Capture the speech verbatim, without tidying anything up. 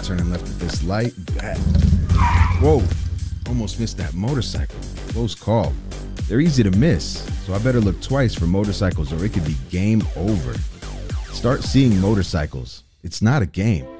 turning left at this light. Bad. Whoa. Almost missed that motorcycle. Close call. They're easy to miss, so I better look twice for motorcycles or it could be game over. Start seeing motorcycles. It's not a game.